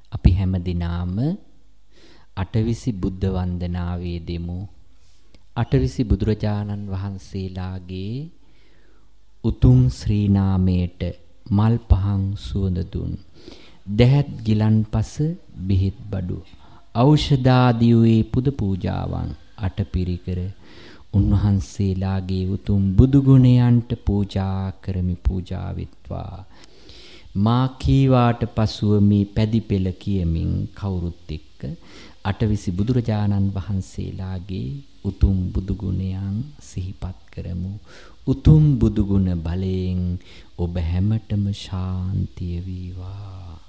අපි හැම දිනාම අටවිසි බුද්ධ වන්දනාවේ දෙමු. අටවිසි බුදුරජාණන් වහන්සේලාගේ උතුම් ශ්‍රී නාමයට මල් පහන් සුවඳ දුන් දැහත් ගිලන්පස බෙහෙත් බඩු ඖෂධාදී වූ පුද පූජාවන් අටපිරිකර උන්වහන්සේලාගේ උතුම් බුදු ගුණයන්ට පූජා කරමි. පූජා වෙත්වා. මා කීවාට පසුව මේ පැදි පෙළ කියමින් කවුරුත් එක්ක අටවිසි බුදුරජාණන් වහන්සේලාගේ උතුම් බුදු ගුණයන් සිහිපත් කරමු. උතුම් බුදු ගුණ බලයෙන් ඔබ හැමතෙම ශාන්තිය වේවා.